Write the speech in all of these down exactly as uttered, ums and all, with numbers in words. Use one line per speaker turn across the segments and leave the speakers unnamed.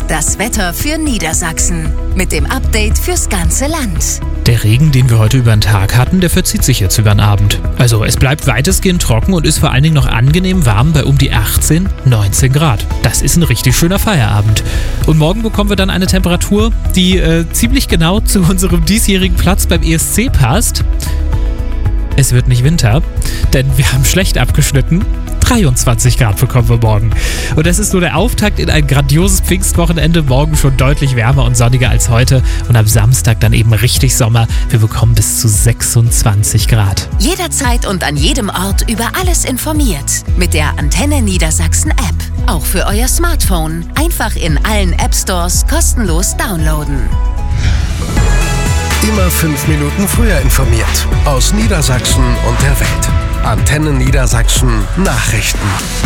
Das Wetter für Niedersachsen mit dem Update fürs ganze Land.
Der Regen, den wir heute über den Tag hatten, der verzieht sich jetzt über den Abend. Also es bleibt weitestgehend trocken und ist vor allen Dingen noch angenehm warm bei um die achtzehn, neunzehn Grad. Das ist ein richtig schöner Feierabend. Und morgen bekommen wir dann eine Temperatur, die äh, ziemlich genau zu unserem diesjährigen Platz beim E S C passt. Es wird nicht Winter, denn wir haben schlecht abgeschnitten. dreiundzwanzig Grad bekommen wir morgen. Und das ist nur der Auftakt in ein grandioses Pfingstwochenende. Morgen schon deutlich wärmer und sonniger als heute. Und am Samstag dann eben richtig Sommer. Wir bekommen bis zu sechsundzwanzig Grad.
Jederzeit und an jedem Ort über alles informiert. Mit der Antenne Niedersachsen App. Auch für euer Smartphone. Einfach in allen App Stores kostenlos downloaden.
Immer fünf Minuten früher informiert. Aus Niedersachsen und der Welt. Antenne Niedersachsen Nachrichten.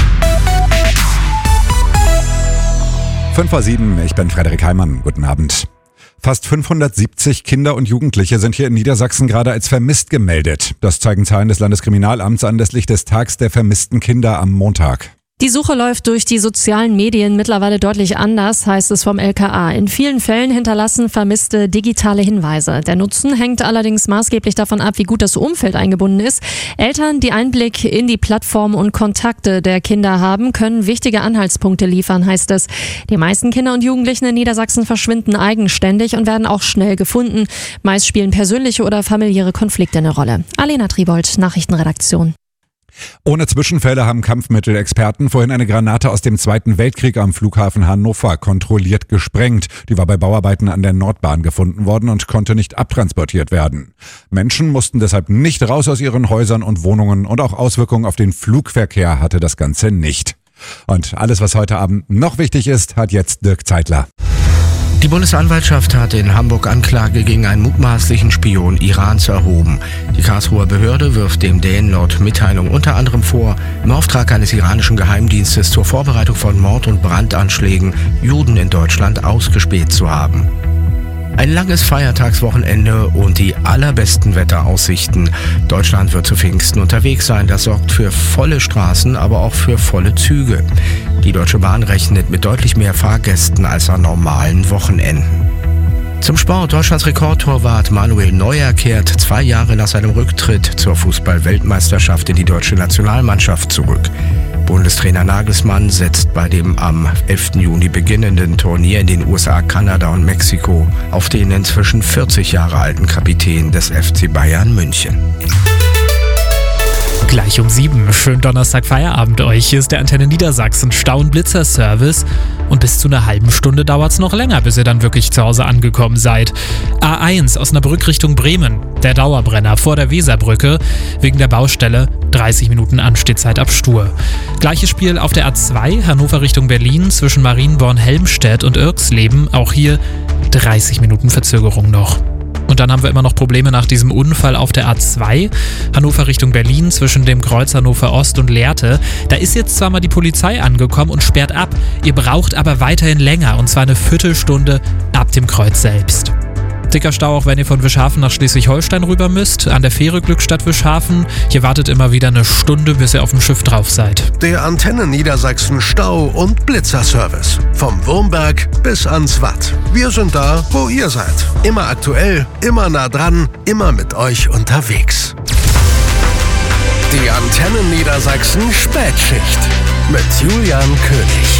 fünf vor sieben, ich bin Frederik Heimann. Guten Abend. Fast fünfhundertsiebzig Kinder und Jugendliche sind hier in Niedersachsen gerade als vermisst gemeldet. Das zeigen Zahlen des Landeskriminalamts anlässlich des Tags der vermissten Kinder am Montag.
Die Suche läuft durch die sozialen Medien mittlerweile deutlich anders, heißt es vom L K A. In vielen Fällen hinterlassen Vermisste digitale Hinweise. Der Nutzen hängt allerdings maßgeblich davon ab, wie gut das Umfeld eingebunden ist. Eltern, die Einblick in die Plattform und Kontakte der Kinder haben, können wichtige Anhaltspunkte liefern, heißt es. Die meisten Kinder und Jugendlichen in Niedersachsen verschwinden eigenständig und werden auch schnell gefunden. Meist spielen persönliche oder familiäre Konflikte eine Rolle. Alena Tribold, Nachrichtenredaktion.
Ohne Zwischenfälle haben Kampfmittelexperten vorhin eine Granate aus dem Zweiten Weltkrieg am Flughafen Hannover kontrolliert gesprengt. Die war bei Bauarbeiten an der Nordbahn gefunden worden und konnte nicht abtransportiert werden. Menschen mussten deshalb nicht raus aus ihren Häusern und Wohnungen und auch Auswirkungen auf den Flugverkehr hatte das Ganze nicht. Und alles, was heute Abend noch wichtig ist, hat jetzt Dirk Zeitler.
Die Bundesanwaltschaft hat in Hamburg Anklage gegen einen mutmaßlichen Spion Irans erhoben. Die Karlsruher Behörde wirft dem Dänen laut Mitteilung unter anderem vor, im Auftrag eines iranischen Geheimdienstes zur Vorbereitung von Mord- und Brandanschlägen Juden in Deutschland ausgespäht zu haben. Ein langes Feiertagswochenende und die allerbesten Wetteraussichten. Deutschland wird zu Pfingsten unterwegs sein. Das sorgt für volle Straßen, aber auch für volle Züge. Die Deutsche Bahn rechnet mit deutlich mehr Fahrgästen als an normalen Wochenenden. Zum Sport. Deutschlands Rekordtorwart Manuel Neuer kehrt zwei Jahre nach seinem Rücktritt zur Fußball-Weltmeisterschaft in die deutsche Nationalmannschaft zurück. Bundestrainer Nagelsmann setzt bei dem am elften Juni beginnenden Turnier in den U S A, Kanada und Mexiko auf den inzwischen vierzig Jahre alten Kapitän des F C Bayern München.
Gleich um sieben. Schönen Donnerstag Feierabend euch. Hier ist der Antenne Niedersachsen Stau- und Blitzer-Service. Und bis zu einer halben Stunde dauert es noch länger, bis ihr dann wirklich zu Hause angekommen seid. A eins Osnabrück Richtung Bremen. Der Dauerbrenner vor der Weserbrücke. Wegen der Baustelle dreißig Minuten Anstehzeit ab Stur. Gleiches Spiel auf der A zwei Hannover Richtung Berlin zwischen Marienborn-Helmstedt und Irxleben. Auch hier dreißig Minuten Verzögerung noch. Und dann haben wir immer noch Probleme nach diesem Unfall auf der A zwei, Hannover Richtung Berlin zwischen dem Kreuz Hannover Ost und Lehrte. Da ist jetzt zwar mal die Polizei angekommen und sperrt ab, ihr braucht aber weiterhin länger und zwar eine Viertelstunde ab dem Kreuz selbst. Dicker Stau auch, wenn ihr von Wischhafen nach Schleswig-Holstein rüber müsst, an der Fähre Glückstadt Wischhafen. Hier wartet immer wieder eine Stunde, bis ihr auf dem Schiff drauf seid.
Der Antenne Niedersachsen Stau- und Blitzerservice. Vom Wurmberg bis ans Watt. Wir sind da, wo ihr seid. Immer aktuell, immer nah dran, immer mit euch unterwegs. Die Antenne Niedersachsen Spätschicht mit Julian König.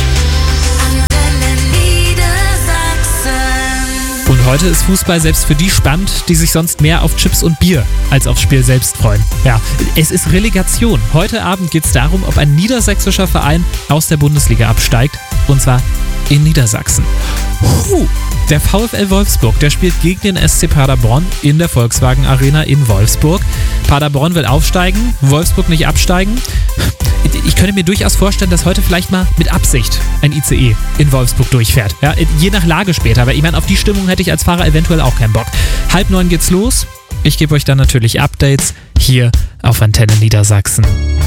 Und heute ist Fußball selbst für die spannend, die sich sonst mehr auf Chips und Bier als aufs Spiel selbst freuen. Ja, es ist Relegation. Heute Abend geht es darum, ob ein niedersächsischer Verein aus der Bundesliga absteigt. Und zwar in Niedersachsen. Puh. Der VfL Wolfsburg, der spielt gegen den S C Paderborn in der Volkswagen Arena in Wolfsburg. Paderborn will aufsteigen, Wolfsburg nicht absteigen. Ich könnte mir durchaus vorstellen, dass heute vielleicht mal mit Absicht ein I C E in Wolfsburg durchfährt. Ja, je nach Lage später, aber ich meine, auf die Stimmung hätte ich als Fahrer eventuell auch keinen Bock. Halb neun geht's los. Ich gebe euch dann natürlich Updates hier auf Antenne Niedersachsen.